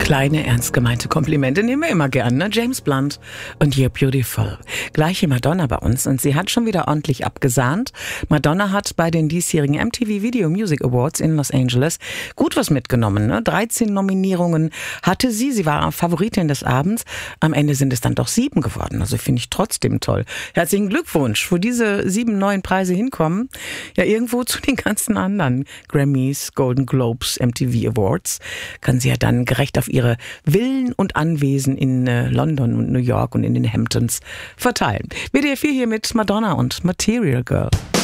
Kleine, ernst gemeinte Komplimente nehmen wir immer gern, ne? James Blunt und You're Beautiful. Gleiche Madonna bei uns und sie hat schon wieder ordentlich abgesahnt. Madonna hat bei den diesjährigen MTV Video Music Awards in Los Angeles gut was mitgenommen, ne? 13 Nominierungen hatte sie. Sie war Favoritin des Abends. Am Ende sind es dann doch 7 geworden. Also finde ich trotzdem toll. Herzlichen Glückwunsch, wo diese 7 neuen Preise hinkommen. Ja, irgendwo zu den ganzen anderen Grammys, Golden Globes, MTV Awards. Kann sie ja dann gerecht auf ihre Villen und Anwesen in London und New York und in den Hamptons verteilen. WDR 4 hier mit Madonna und Material Girl.